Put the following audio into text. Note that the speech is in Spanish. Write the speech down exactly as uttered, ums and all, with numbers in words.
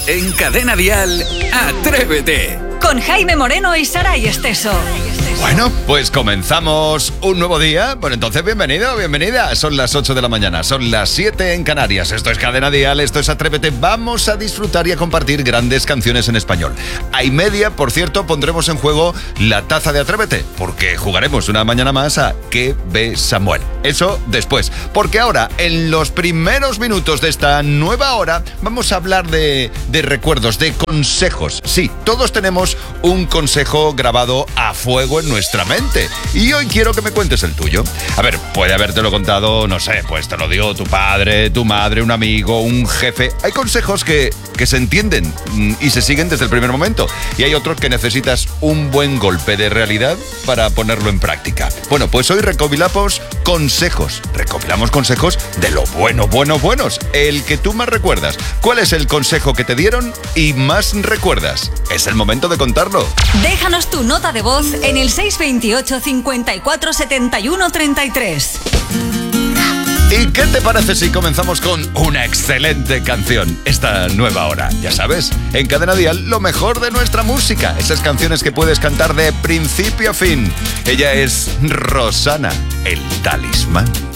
En Cadena Dial, Atrévete. Con Jaime Moreno y Saray Esteso. Bueno, pues comenzamos un nuevo día. Bueno, entonces bienvenido, bienvenida. Son las ocho de la mañana, son las siete en Canarias. Esto es Cadena Dial, esto es Atrévete. Vamos a disfrutar y a compartir grandes canciones en español. A y media, por cierto, pondremos en juego la taza de Atrévete, porque jugaremos una mañana más a ¿Qué ve Samuel? Eso después, porque ahora, en los primeros minutos de esta nueva hora, vamos a hablar de, de recuerdos, de consejos. Sí, todos tenemos un consejo grabado a fuego en nuestra mente. Y hoy quiero que me cuentes el tuyo. A ver, puede habértelo contado, no sé, pues te lo dio tu padre, tu madre, un amigo, un jefe. Hay consejos que, que se entienden y se siguen desde el primer momento. Y hay otros que necesitas un buen golpe de realidad para ponerlo en práctica. Bueno, pues hoy recopilamos consejos. Recopilamos consejos de lo bueno, bueno, buenos. El que tú más recuerdas. ¿Cuál es el consejo que te dieron y más recuerdas? Es el momento de contarlo. Déjanos tu nota de voz en el seis veintiocho, cincuenta y cuatro, setenta y uno, treinta y tres. ¿Y qué te parece si comenzamos con una excelente canción esta nueva hora? Ya sabes, en Cadena Dial lo mejor de nuestra música, esas canciones que puedes cantar de principio a fin. Ella es Rosana, el Talismán.